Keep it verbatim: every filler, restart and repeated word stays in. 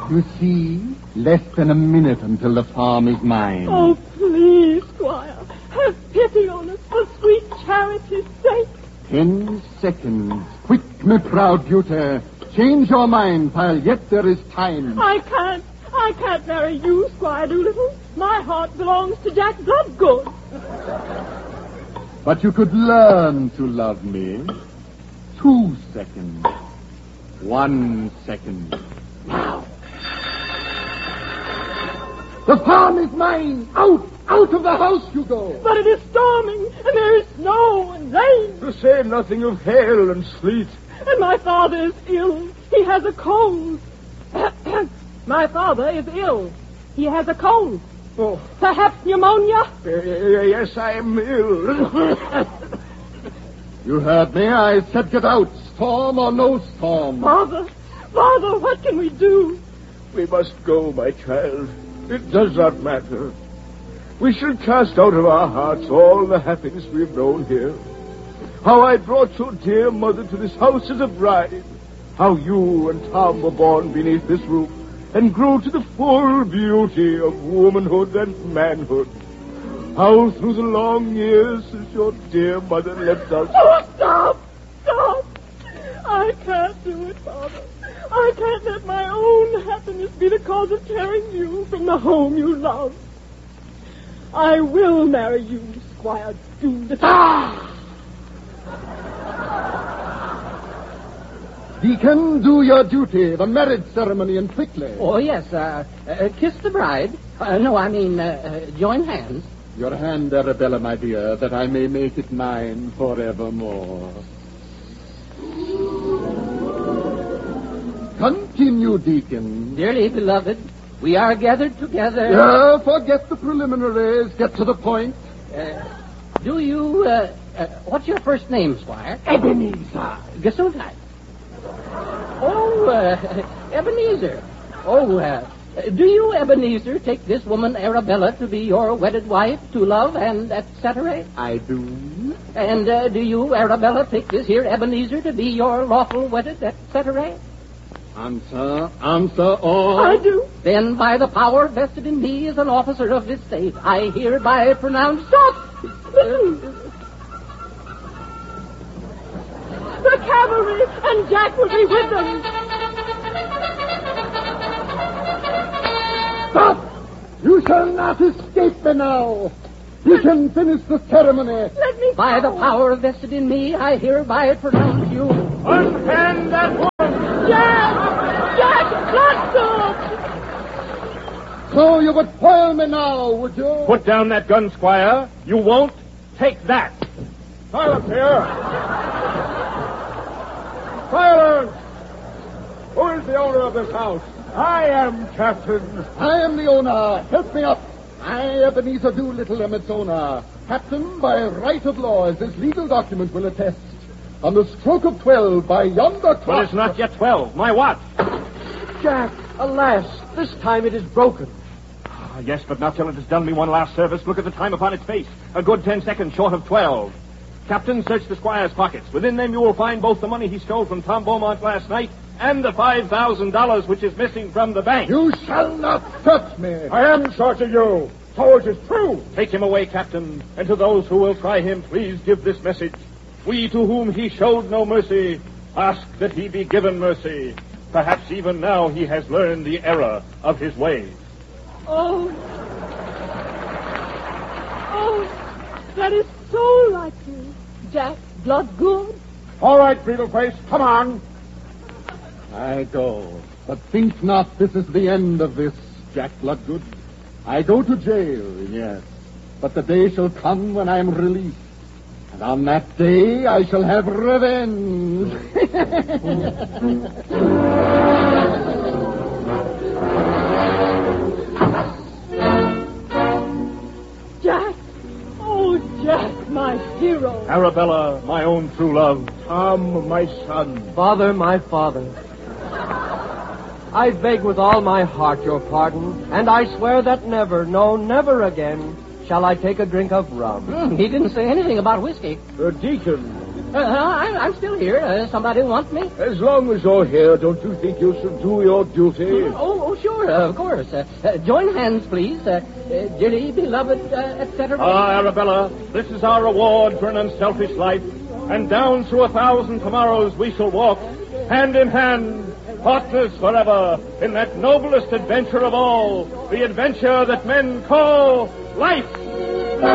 You see, less than a minute until the farm is mine. Oh, please, Squire, have pity on us for sweet charity's sake. Ten seconds. Quick, my proud beauty. Change your mind while yet there is time. I can't. I can't marry you, Squire Doolittle. My heart belongs to Jack Bloodgood. But you could learn to love me. Two seconds. One second. Now. The farm is mine. Out, out of the house you go. But it is storming, and there is snow and rain. To say nothing of hail and sleet. And my father is ill. He has a cold. My father is ill. He has a cold. Oh. Perhaps pneumonia? Uh, yes, I am ill. You heard me. I said get out. Storm or no storm. Father, Father, what can we do? We must go, my child. It does not matter. We shall cast out of our hearts all the happiness we have known here. How I brought your dear mother to this house as a bride. How you and Tom were born beneath this roof and grew to the full beauty of womanhood and manhood. How through the long years since your dear mother left us... Oh, stop! Stop! I can't do it, Father. I can't let my own happiness be the cause of tearing you from the home you love. I will marry you, Squire Doolittle. Ah! Deacon, do your duty, the marriage ceremony, and quickly. Oh, yes, uh, uh kiss the bride. Uh, no, I mean, uh, uh, join hands. Your hand, Arabella, my dear, that I may make it mine forevermore. Continue, Deacon. Dearly beloved, we are gathered together. Yeah, forget the preliminaries. Get to the point. Uh, do you, uh, uh, what's your first name, Squire? Ebenezer. Gesundheit. Oh, uh, Ebenezer. Oh, uh, do you, Ebenezer, take this woman, Arabella, to be your wedded wife, to love, and et cetera? I do. And uh, do you, Arabella, take this here Ebenezer to be your lawful wedded, et cetera? Answer, answer all. I do. Then, by the power vested in me as an officer of this state, I hereby pronounce... Stop! The cavalry, and Jack will be with them. Stop! You shall not escape me now. You can finish the ceremony. Let me By go. the power vested in me, I hereby pronounce you... Unhand that woman! Jack! Jack Bloodgood! So you would foil me now, would you? Put down that gun, Squire. You won't. Take that. Silence here. Silence! Who is the owner of this house? I am, Captain. I am the owner. Help me up. I, Ebenezer Doolittle, am its owner. Captain, by right of law, as this legal document will attest. On the stroke of twelve, by yonder clock... But it's not yet twelve. My watch. Jack, alas, this time it is broken. Ah, yes, but not till it has done me one last service. Look at the time upon its face. A good ten seconds short of twelve. Captain, search the squire's pockets. Within them you will find both the money he stole from Tom Beaumont last night and the five thousand dollars which is missing from the bank. You shall not touch me. I am searching you. So it is true. Take him away, Captain. And to those who will try him, please give this message. We to whom he showed no mercy, ask that he be given mercy. Perhaps even now he has learned the error of his ways. Oh. Oh, that is so like you, Jack Bloodgood. All right, Beetleface, come on. I go. But think not this is the end of this, Jack Bloodgood. I go to jail, yes. But the day shall come when I am released. And on that day I shall have revenge. Jack. Oh, Jack, my hero. Arabella, my own true love. Tom, my son. Father, my father. I beg with all my heart your pardon, and I swear that never, no, never again, shall I take a drink of rum. Mm, he didn't say anything about whiskey. The deacon, Uh, I, I'm still here. Uh, somebody want me? As long as you're here, don't you think you should do your duty? Oh, oh sure, uh, of course. Uh, uh, join hands, please. Uh, uh, dearly beloved, uh, et cetera. Ah, Arabella, this is our reward for an unselfish life. And down through a thousand tomorrows we shall walk, hand in hand, partners forever, in that noblest adventure of all, the adventure that men call life.